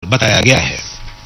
बताया गया है।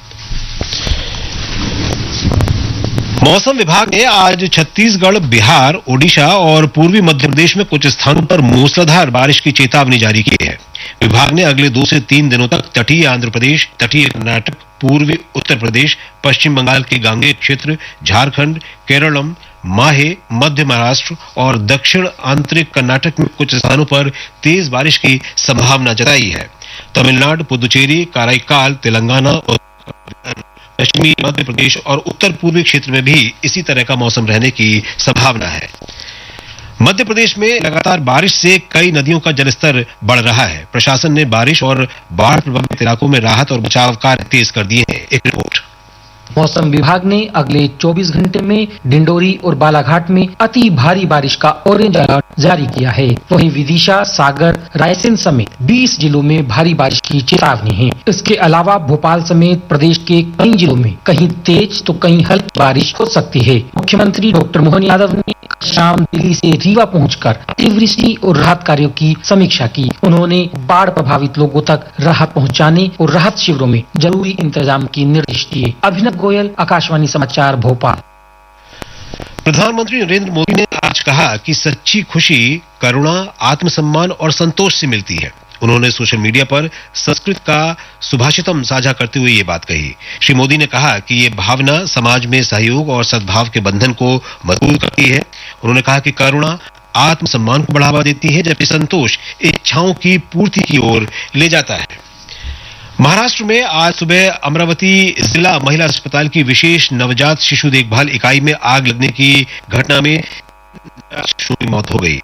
मौसम विभाग ने आज छत्तीसगढ़, बिहार, ओडिशा और पूर्वी मध्य प्रदेश में कुछ स्थानों पर मूसलाधार बारिश की चेतावनी जारी की है। विभाग ने अगले 2 से 3 दिनों तक तटीय आंध्र प्रदेश, तटीय कर्नाटक, पूर्वी उत्तर प्रदेश, पश्चिम बंगाल के गांगेय क्षेत्र, झारखंड, केरलम, माहे, मध्य महाराष्ट्र और दक्षिण आंतरिक कर्नाटक में कुछ स्थानों पर तेज बारिश की संभावना जताई है। तमिलनाडु, पुदुचेरी, कराईकाल, तेलंगाना और पश्चिमी मध्य प्रदेश और उत्तर पूर्वी क्षेत्र में भी इसी तरह का मौसम रहने की संभावना है। मध्य प्रदेश में लगातार बारिश से कई नदियों का जलस्तर बढ़ रहा है। प्रशासन ने बारिश और बाढ़ प्रभावित इलाकों में राहत और बचाव कार्य तेज कर दिए हैं। एक रिपोर्ट। मौसम विभाग ने अगले 24 घंटे में डिंडोरी और बालाघाट में अति भारी बारिश का ऑरेंज अलर्ट जारी किया है। वहीं विदिशा, सागर, रायसेन समेत 20 जिलों में भारी बारिश की चेतावनी है। इसके अलावा भोपाल समेत प्रदेश के कई जिलों में कहीं तेज तो कहीं हल्की बारिश हो सकती है। मुख्यमंत्री डॉक्टर मोहन यादव ने शाम दिल्ली से रीवा पहुंचकर अतिवृष्टि और राहत कार्यों की समीक्षा की। उन्होंने बाढ़ प्रभावित लोगों तक राहत पहुंचाने और राहत शिविरों में जरूरी इंतजाम के निर्देश दिए। अभिनव गोयल, आकाशवाणी समाचार, भोपाल। प्रधानमंत्री नरेंद्र मोदी ने आज कहा कि सच्ची खुशी करुणा, आत्मसम्मान और संतोष से मिलती है। उन्होंने सोशल मीडिया पर संस्कृत का सुभाषितम साझा करते हुए ये बात कही। श्री मोदी ने कहा कि ये भावना समाज में सहयोग और सद्भाव के बंधन को मजबूत करती है। उन्होंने कहा कि करुणा आत्मसम्मान को बढ़ावा देती है, जबकि संतोष इच्छाओं की पूर्ति की ओर ले जाता है। महाराष्ट्र में आज सुबह अमरावती जिला महिला अस्पताल की विशेष नवजात शिशु देखभाल इकाई में आग लगने की घटना में शिशु की मौत हो गई।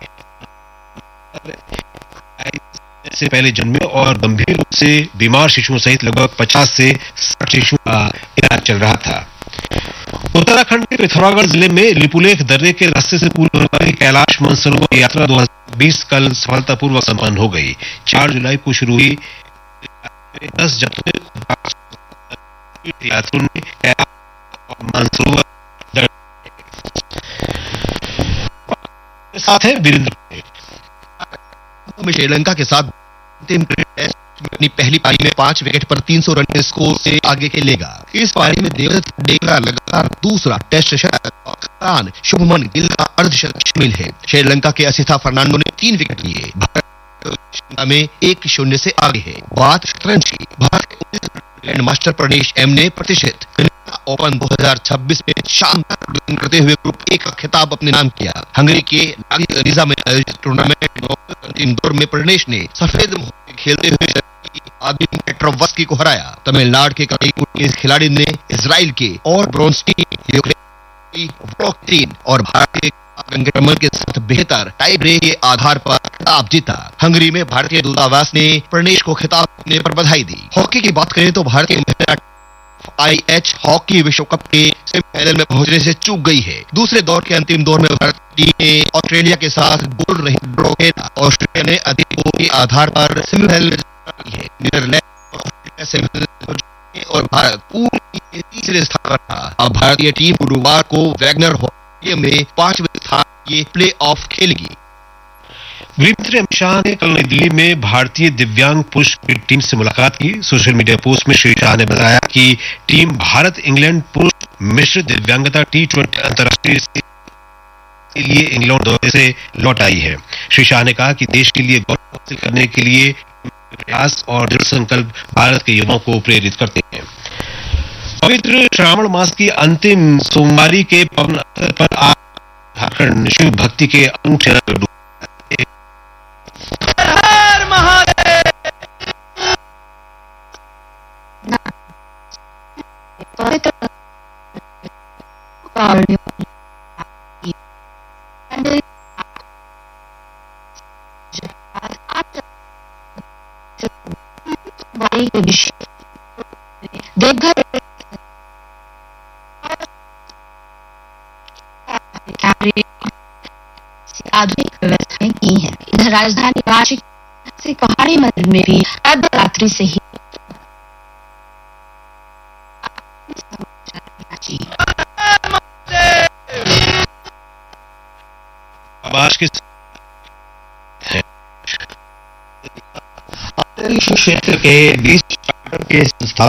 से पहले जन्मे और गंभीर रूप से बीमार शिशुओं सहित लगभग 50 से 60 शिशुओं का इलाज चल रहा था। उत्तराखंड के पिथौरागढ़ जिले में लिपुलेख दर्रे के रास्ते से पूरी होने वाली कैलाश मानसरोवर यात्रा 2020 कल सफलतापूर्वक संपन्न हो गई। 4 जुलाई को शुरू हुई 10 जत्थे यात्रियों ने मानसरोवर साथ है वीरेंद्र में श्रीलंका के साथ अंतिम टेस्ट में अपनी पहली पारी में 5 विकेट पर 300 रन के स्कोर से आगे खेलेगा। इस पारी में देवदत्त का लगातार दूसरा टेस्ट शतक और कप्तान शुभमन गिल का अर्धशतक शामिल है। श्रीलंका के असिथा फर्नांडो ने 3 विकेट लिए। भारत में 1-0 से आगे है। बात शतरंज की। Bharat grand master Pranesh M ने प्रतिष्ठित ओपन 2026 में शानदार प्रदर्शन करते हुए ग्रुप ए का खिताब अपने नाम किया। हंगरी के लागिजा में आयोजित टूर्नामेंट अंतिम दौर में प्रणेश ने सफेद खेलते हुए आदिम पेट्रोवस्की को हराया। तमिलनाडु के इस खिलाड़ी ने इजराइल के और ब्रोंस्टीन, यूक्रेन और भारतीय संक्रमण के साथ बेहतर टाई ब्रेक के आधार पर खिताब जीता। हंगरी में भारतीय दूतावास ने प्रणेश को खिताब देने पर बधाई दी। हॉकी की बात करें तो भारतीय महिला IH हॉकी विश्व कप के सेमीफाइनल में पहुंचने से चूक गई है। दूसरे दौर के अंतिम दौर में भारतीय टीम ने ऑस्ट्रेलिया के साथ गोल रही ड्रॉ खेला। ऑस्ट्रेलिया ने अधिक गोल के आधार पर सेमीफाइनल में है। नीदरलैंड और भारत पूरे तीसरे स्थान पर था। अब भारतीय टीम गुरुवार को वैगनर स्टेडियम में 5वें स्थान के प्ले ऑफ खेलेगी। गृहमंत्री अमित शाह ने कल नई दिल्ली में भारतीय दिव्यांग पुरुष क्रिकेट टीम से मुलाकात की। सोशल मीडिया पोस्ट में श्री शाह ने बताया कि टीम भारत इंग्लैंड पुरुष मिश्र दिव्यांगता T20 अंतर्राष्ट्रीय के लिए इंग्लैंड दौरे से लौट आई है। श्री शाह ने कहा कि देश के लिए गौरव हासिल करने के लिए प्रयास और दृढ़ संकल्प भारत के युवाओं को प्रेरित करते हैं। पवित्र श्रावण मास की अंतिम सोमवारी के पावन अवसर पर आज झारखंड शिव भक्ति के अनूठे रंग आधुनिक व्यवस्थाएं की हैं। इधर राजधानी रांची से पहाड़ी मंदिर में भी अर्धरात्रि से ही आवाज के क्षेत्र के 20 के